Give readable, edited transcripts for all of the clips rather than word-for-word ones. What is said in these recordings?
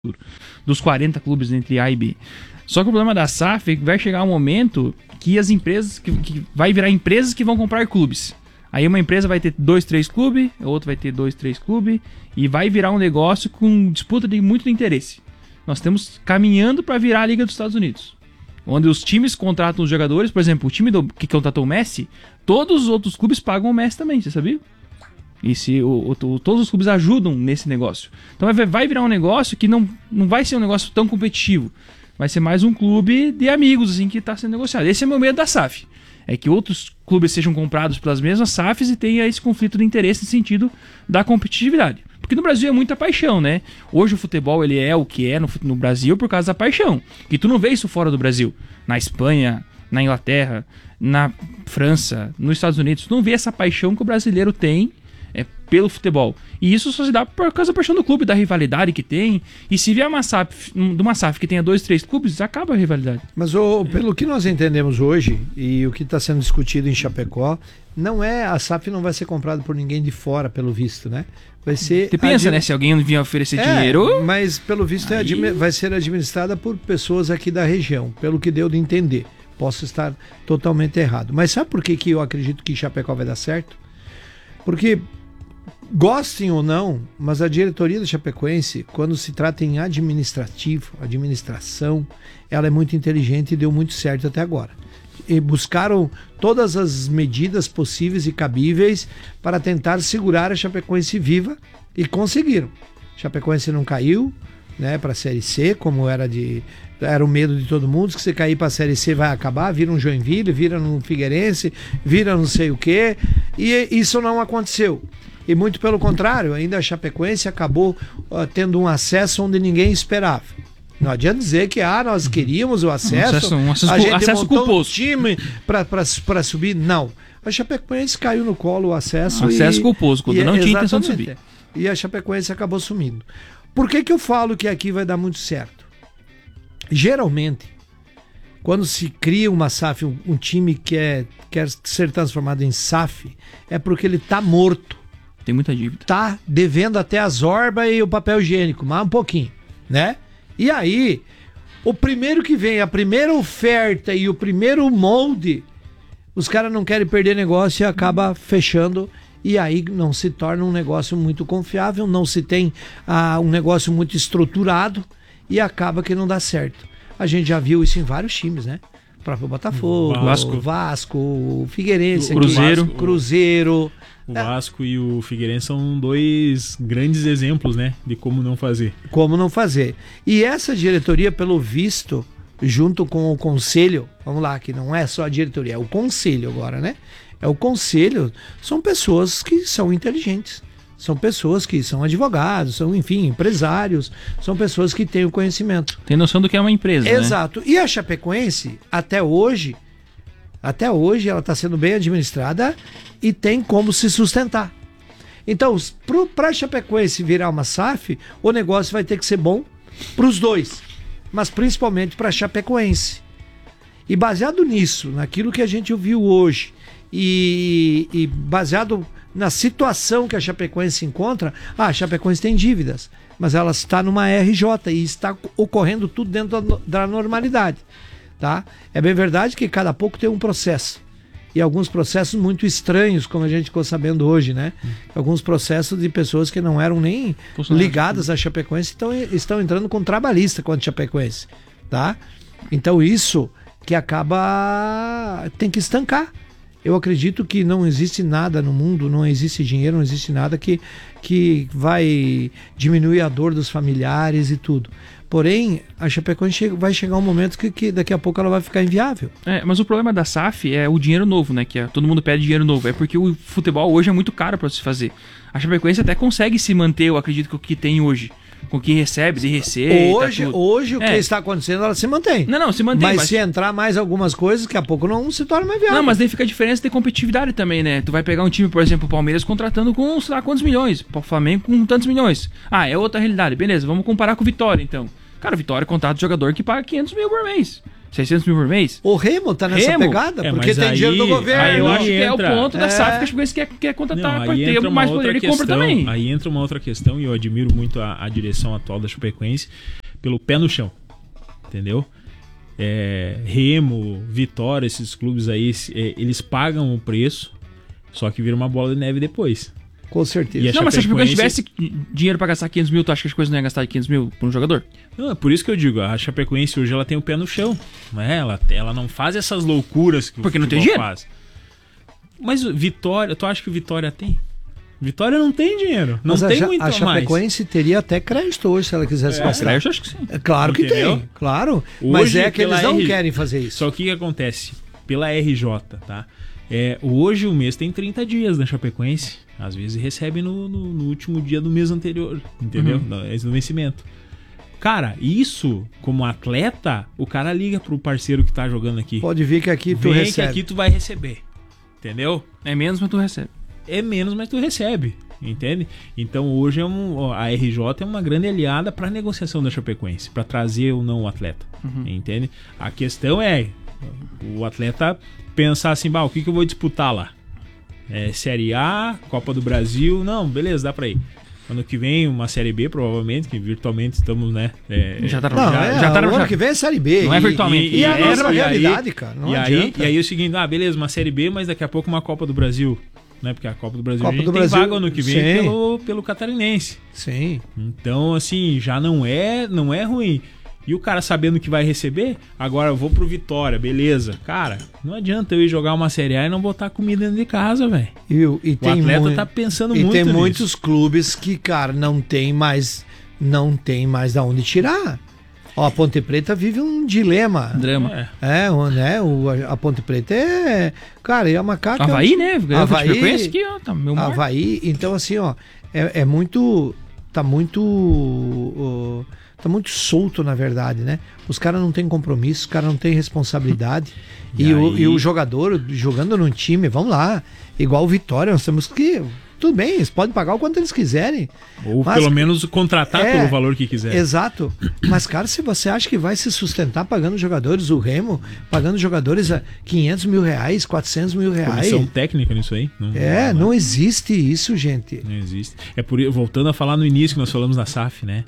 dos 40 clubes entre A e B. Só que o problema da SAF é que vai chegar um momento que as empresas, que vai virar empresas que vão comprar clubes. Aí uma empresa vai ter 2, 3 clubes, a outra vai ter 2, 3 clubes, e vai virar um negócio com disputa de muito interesse. Nós estamos caminhando para virar a Liga dos Estados Unidos, onde os times contratam os jogadores. Por exemplo, o time que contratou o Messi, todos os outros clubes pagam o Messi também, você sabia? E todos os clubes ajudam nesse negócio. Então vai virar um negócio que não vai ser um negócio tão competitivo. Vai ser mais um clube de amigos assim, que está sendo negociado. Esse é o meu medo da SAF. É que outros clubes sejam comprados pelas mesmas SAFs e tenha esse conflito de interesse no sentido da competitividade. Porque no Brasil é muita paixão, né? Hoje o futebol ele é o que é no Brasil por causa da paixão. E tu não vê isso fora do Brasil. Na Espanha, na Inglaterra, na França, nos Estados Unidos. Tu não vê essa paixão que o brasileiro tem pelo futebol. E isso só se dá por causa da paixão do clube, da rivalidade que tem. E se vier uma SAF que tenha 2, 3 clubes, acaba a rivalidade. Mas pelo que nós entendemos hoje, e o que está sendo discutido em Chapecó, a SAF não vai ser comprada por ninguém de fora, pelo visto, né? Vai ser... Você pensa, né? Se alguém vier oferecer dinheiro... Mas pelo visto vai ser administrada por pessoas aqui da região, pelo que deu de entender. Posso estar totalmente errado. Mas sabe por que eu acredito que Chapecó vai dar certo? Porque... Gostem ou não, mas a diretoria da Chapecoense, quando se trata em administração, ela é muito inteligente e deu muito certo até agora. E buscaram todas as medidas possíveis e cabíveis para tentar segurar a Chapecoense viva e conseguiram. A Chapecoense não caiu, né, para a Série C, como era o medo de todo mundo, que se cair para a Série C vai acabar, vira um Joinville, vira um Figueirense, vira não sei o quê, e isso não aconteceu. E muito pelo contrário, ainda a Chapecoense acabou tendo um acesso onde ninguém esperava. Não adianta dizer que nós queríamos o acesso, a gente montou um time para subir. Não. A Chapecoense caiu no colo o acesso. Acesso culposo, quando não tinha intenção de subir. E a Chapecoense acabou sumindo. Por que eu falo que aqui vai dar muito certo? Geralmente, quando se cria uma SAF, um time que quer ser transformado em SAF, é porque ele está morto. Tem muita dívida. Tá devendo até as orbas e o papel higiênico, mas um pouquinho, né? E aí, o primeiro que vem, a primeira oferta e o primeiro molde, os caras não querem perder negócio e acaba fechando. E aí não se torna um negócio muito confiável, não se tem um negócio muito estruturado e acaba que não dá certo. A gente já viu isso em vários times, né? O próprio Botafogo, Vasco, o Figueirense, Cruzeiro. O Vasco e o Figueirense são 2 grandes exemplos, né, de como não fazer. Como não fazer. E essa diretoria, pelo visto, junto com o conselho, vamos lá, que não é só a diretoria, é o conselho agora, né? É o conselho, são pessoas que são inteligentes. São pessoas que são advogados, são, enfim, empresários, são pessoas que têm o conhecimento. Tem noção do que é uma empresa, Exato. Né? E a Chapecoense, até hoje ela está sendo bem administrada e tem como se sustentar. Então, para a Chapecoense virar uma SAF, o negócio vai ter que ser bom para os dois, mas principalmente para a Chapecoense. E baseado nisso, naquilo que a gente viu hoje, e baseado na situação que a Chapecoense se encontra, a Chapecoense tem dívidas, mas ela está numa RJ e está ocorrendo tudo dentro da normalidade. Tá? É bem verdade que cada pouco tem um processo. E alguns processos muito estranhos, como a gente ficou sabendo hoje, né? Alguns processos de pessoas que não eram nem ligadas à Chapecoense estão entrando com trabalhista contra a Chapecoense. Tá? Então isso que tem que estancar. Eu acredito que não existe nada no mundo, não existe dinheiro, não existe nada que vai diminuir a dor dos familiares e tudo. Porém, a Chapecoense vai chegar um momento que daqui a pouco ela vai ficar inviável. Mas o problema da SAF é o dinheiro novo, né? Todo mundo pede dinheiro novo. É porque o futebol hoje é muito caro para se fazer. A Chapecoense até consegue se manter, eu acredito, com o que tem hoje. Com o que recebe, de receita. Hoje o que está acontecendo, ela se mantém. Não, se mantém. Mas se entrar mais algumas coisas, daqui a pouco não se torna mais viável. Não, mas daí fica a diferença de competitividade também, né? Tu vai pegar um time, por exemplo, o Palmeiras contratando com sei lá quantos milhões. O Flamengo com tantos milhões. É outra realidade. Beleza, vamos comparar com o Vitória, então. Cara, o Vitória contrata um jogador que paga 500 mil por mês. 600 mil por mês? O Remo tá nessa Remo? pegada, porque mas tem aí- dinheiro do governo. Aí eu acho que é o entra- ponto da SAF que a Chapecoense quer contratar Não, para aí ter entra mais uma poder outra de compra questão, também. Aí entra uma outra questão, e eu admiro muito a direção atual da Chapecoense pelo pé no chão, entendeu? Remo, Vitória, esses clubes aí, eles pagam o preço, só que vira uma bola de neve depois. Com certeza. E a Não, mas se a Chapecoense Chapecoense- tivesse dinheiro para gastar 500 mil, tu acha que as coisas não iam gastar 500 mil por um jogador? Não, é por isso que eu digo, a Chapecoense hoje ela tem o pé no chão, né? Ela não faz essas loucuras que Porque o não tem futebol dinheiro. faz. Mas o Vitória, tu acha que o Vitória tem? Vitória não tem dinheiro, não Mas tem a muito mais. Chapecoense teria até crédito hoje se ela quisesse gastar. Crédito, acho que sim. É claro que Entendeu? tem, claro. Hoje, Mas é que eles pela não RJ. querem fazer isso. Só que o que acontece? Pela RJ, tá? Hoje o mês tem 30 dias na Chapecoense. Às vezes recebe no último dia do mês anterior, entendeu? No vencimento. Cara, isso, como atleta, o cara liga pro parceiro que tá jogando aqui. Pode vir que aqui tu Vem recebe. que aqui tu vai receber. Entendeu? É menos, mas tu recebe. É menos, mas tu recebe. Entende? Então hoje a RJ é uma grande aliada para a negociação da Chapecoense, para trazer ou não o atleta. Entende? A questão é o atleta pensar assim, o que eu vou disputar lá? Série A, Copa do Brasil, não, beleza, dá pra ir. Ano que vem uma Série B, provavelmente, que virtualmente estamos, né? Já tá Não, já tá o ano que vem é Série B. Não é virtualmente. E a era- nossa e aí- realidade, cara. Não e adianta. aí o seguinte, beleza, uma Série B, mas daqui a pouco uma Copa do Brasil, né? Porque a Copa do Brasil Copa a gente do tem Brasil, vaga ano que vem sim. pelo Catarinense. Sim. Então, assim, já não é ruim. E o cara sabendo que vai receber, agora eu vou pro Vitória, beleza. Cara, não adianta eu ir jogar uma Série A e não botar comida dentro de casa, velho. E O tem atleta muito- tá pensando E muito tem nisso. muitos clubes que, cara, não tem mais da onde tirar. Ó, a Ponte Preta vive um dilema. Drama. A Ponte Preta cara, é uma macaca. Havaí, né? Ganhou com a Havaí- Chapecoense aqui, ó. Tá meu mar. Havaí, então assim, ó, é muito. Tá muito solto, na verdade, né? Os caras não têm compromisso, os caras não têm responsabilidade. E aí- E o jogador jogando num time, vamos lá, igual o Vitória, nós temos que. Tudo bem, eles podem pagar o quanto eles quiserem. Ou Mas- pelo menos contratar É, pelo valor que quiser. Exato. Mas, cara, se você acha que vai se sustentar pagando jogadores, o Remo, pagando jogadores a 500 mil reais, 400 mil reais. Comissão técnica nisso aí? Não existe isso, gente. Não existe. Voltando a falar no início que nós falamos da SAF, né?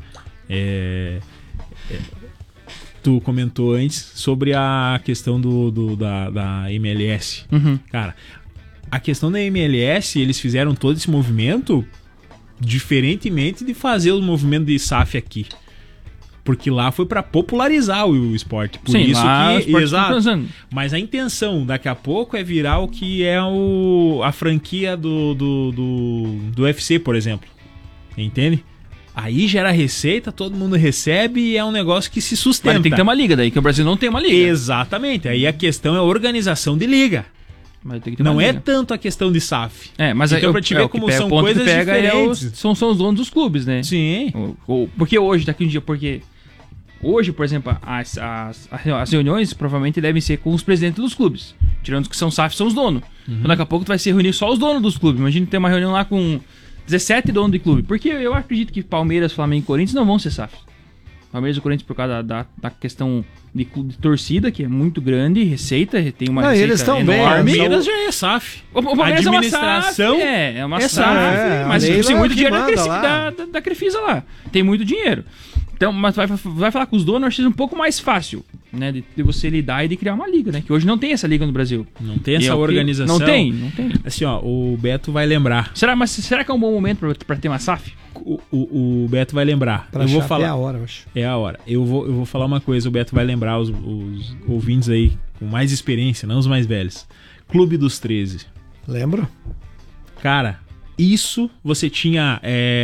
Tu comentou antes sobre a questão da MLS. Uhum. Cara, a questão da MLS, eles fizeram todo esse movimento diferentemente de fazer o movimento de SAF aqui. Porque lá foi para popularizar o esporte. Por Sim, isso lá o que. esporte tá Exato. transando. Mas a intenção daqui a pouco é virar o que é a franquia do UFC, por exemplo. Entende? Aí gera receita, todo mundo recebe e é um negócio que se Mas sustenta. tem que ter uma liga daí, que o Brasil não tem uma liga. Exatamente. Aí a questão é a organização de liga. Mas tem que ter uma Não é liga. tanto a questão de SAF. Mas Então, aí, pra te ver o que como pega- são o ponto coisas que pega diferentes. são os donos dos clubes, né? Sim. Porque hoje, daqui a um dia, porque hoje, por exemplo, as reuniões provavelmente devem ser com os presidentes dos clubes. Tirando os que são SAF, são os donos. Então daqui a pouco tu vai se reunir só os donos dos clubes. Imagina ter uma reunião lá com 17 donos de clube. Porque eu acredito que Palmeiras, Flamengo e Corinthians não vão ser SAF. Palmeiras e Corinthians por causa da questão de torcida, que é muito grande, receita, tem uma Não, receita eles estão bem, enorme. Palmeiras já é SAF. O Palmeiras Administração é uma é SAF, SAF, mas a tipo, tem Leila muito que dinheiro manda lá. da Crefisa lá. Tem muito dinheiro. Então, mas vai falar com os donos, eu acho que é um pouco mais fácil, né, de você lidar e de criar uma liga, né? Que hoje não tem essa liga no Brasil. Não tem E essa é o que- organização. Não tem. Assim, ó, o Beto vai lembrar. Será que é um bom momento pra ter uma SAF? O Beto vai lembrar. Pra eu vou Chape falar. é a hora, eu acho. É a hora. Eu vou falar uma coisa, o Beto vai lembrar os ouvintes aí com mais experiência, não os mais velhos. Clube dos 13. Lembro? Cara, isso você tinha.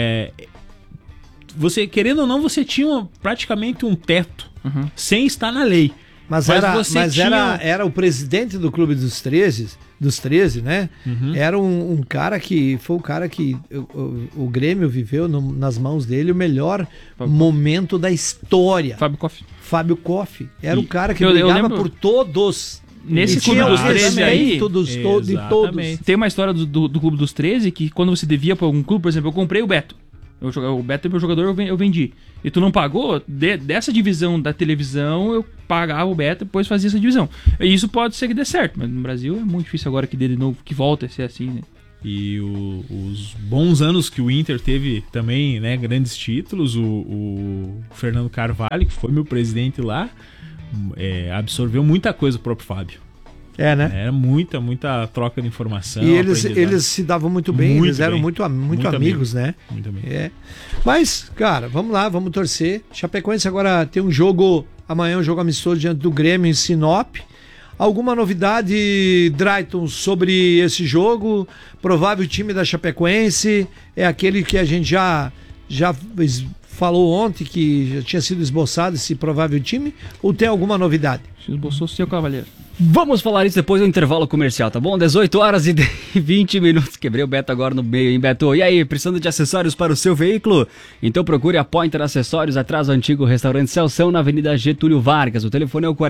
Você, querendo ou não, você tinha praticamente um teto sem estar na lei. Mas você era o presidente do Clube dos 13, né? Era um cara que foi o cara que o Grêmio viveu nas mãos dele o melhor momento da história. Fábio Koff. Era o cara que eu brigava lembro- por todos. Nesse E Clube tinha dos o 13 aí, respeito de todos. Exatamente. Tem uma história do Clube dos 13 que quando você devia pra algum clube, por exemplo, eu comprei o Beto. O Beto é meu jogador, eu vendi. E tu não pagou, dessa divisão da televisão, eu pagava o Beto e depois fazia essa divisão. E isso pode ser que dê certo, mas no Brasil é muito difícil agora que dê de novo, que volta a ser assim, né? E os bons anos que o Inter teve também, né, grandes títulos, o Fernando Carvalho, que foi meu presidente lá, absorveu muita coisa do próprio Fábio. Né? Era muita troca de informação. E eles se davam muito bem, eles eram muito amigos, né? Muito bem. Mas, cara, vamos lá, vamos torcer. Chapecoense agora tem um jogo, amanhã um jogo amistoso diante do Grêmio em Sinop. Alguma novidade, Drayton, sobre esse jogo? Provável time da Chapecoense é aquele que a gente já falou ontem, que já tinha sido esboçado esse provável time? Ou tem alguma novidade? Se esboçou, seu cavaleiro. Vamos falar isso depois do intervalo comercial, tá bom? 18 horas e 20 minutos. Quebrei o Beto agora no meio, hein, Beto? E aí, precisando de acessórios para o seu veículo? Então procure a Pointer Acessórios, atrás do antigo restaurante Celção, na Avenida Getúlio Vargas. O telefone é o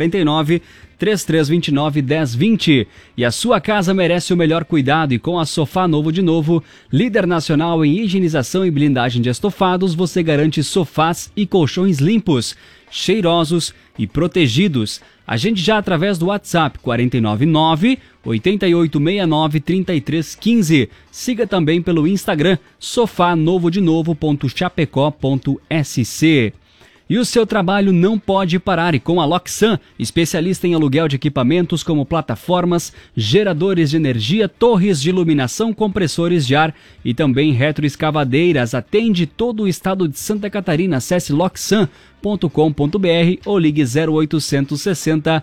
49-3329-1020. E a sua casa merece o melhor cuidado, e com a Sofá Novo de Novo, líder nacional em higienização e blindagem de estofados, você garante sofás e colchões limpos, cheirosos e protegidos. Agende já através do WhatsApp 499-8869-3315. Siga também pelo Instagram sofanovodenovo.chapecó.sc. E o seu trabalho não pode parar, e com a Loxan, especialista em aluguel de equipamentos como plataformas, geradores de energia, torres de iluminação, compressores de ar e também retroescavadeiras. Atende todo o estado de Santa Catarina. Acesse loxan.com.br ou ligue 0860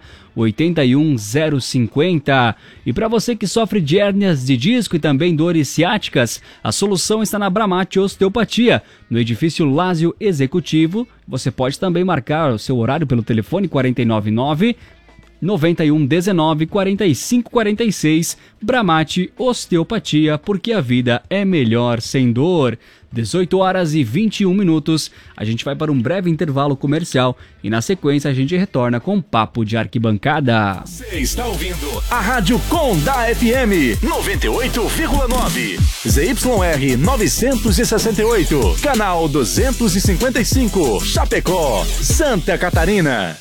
81050. E para você que sofre de hérnias de disco e também dores ciáticas, a solução está na Bramate Osteopatia, no edifício Lázio Executivo. Você pode também marcar o seu horário pelo telefone 499 9119 4546. Bramate Osteopatia, porque a vida é melhor sem dor. 18 horas e 21 minutos. A gente vai para um breve intervalo comercial e na sequência a gente retorna com um papo de arquibancada. Você está ouvindo a Rádio Com da FM 98,9. ZYR 968, canal 255, Chapecó, Santa Catarina.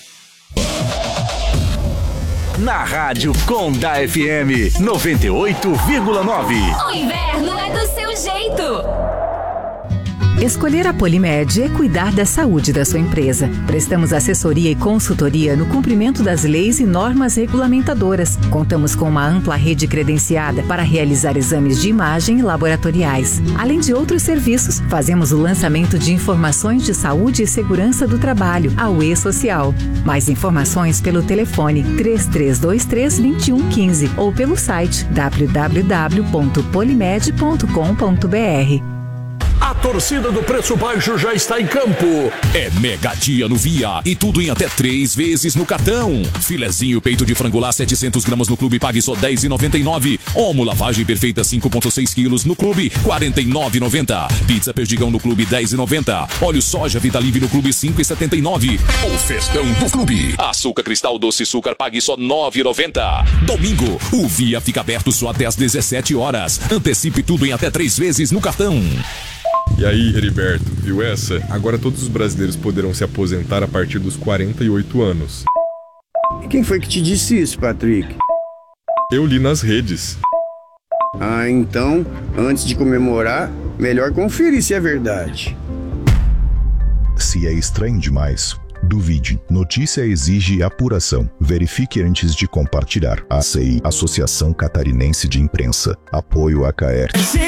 Na Rádio Com da FM 98,9. O inverno é do seu jeito. Escolher a Polimed é cuidar da saúde da sua empresa. Prestamos assessoria e consultoria no cumprimento das leis e normas regulamentadoras. Contamos com uma ampla rede credenciada para realizar exames de imagem e laboratoriais. Além de outros serviços, fazemos o lançamento de informações de saúde e segurança do trabalho, a UE Social. Mais informações pelo telefone 3323-2115 ou pelo site www.polimed.com.br. A torcida do Preço Baixo já está em campo. É mega dia no Via e tudo em até 3 vezes no cartão. Filezinho peito de frangolá 700 gramas no clube, pague só R$10,99. Omo lavagem perfeita 5,6 quilos no clube, R$49,90. Pizza perdigão no clube, R$10,90. Óleo soja Vitalive no clube, R$5,79. O festão do clube. Açúcar cristal doce açúcar, pague só R$9,90. Domingo, o Via fica aberto só até às 17 horas. Antecipe tudo em até 3 vezes no cartão. E aí, Heriberto, viu essa? Agora todos os brasileiros poderão se aposentar a partir dos 48 anos. E quem foi que te disse isso, Patrick? Eu li nas redes. Ah, então, antes de comemorar, melhor conferir se é verdade. Se é estranho demais, duvide. Notícia exige apuração. Verifique antes de compartilhar. ACI, Associação Catarinense de Imprensa. Apoio ACAERT.